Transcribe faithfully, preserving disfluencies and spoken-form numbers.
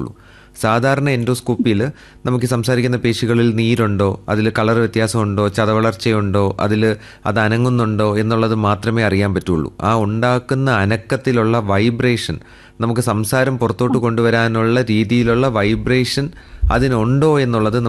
പറ്റുള്ളൂ. സാധാരണ എൻഡോസ്കോപ്പിയിൽ നമുക്ക് സംസാരിക്കുന്ന പേശികളിൽ നീരുണ്ടോ, അതിൽ കളർ വ്യത്യാസമുണ്ടോ, ചതവളർച്ചയുണ്ടോ, അതിൽ അത് അനങ്ങുന്നുണ്ടോ എന്നുള്ളത് മാത്രമേ അറിയാൻ പറ്റുള്ളൂ. ആ ഉണ്ടാക്കുന്ന അനക്കത്തിലുള്ള വൈബ്രേഷൻ, നമുക്ക് സംസാരം പുറത്തോട്ട് കൊണ്ടുവരാനുള്ള രീതിയിലുള്ള വൈബ്രേഷൻ അതിനുണ്ടോ എന്നുള്ളത്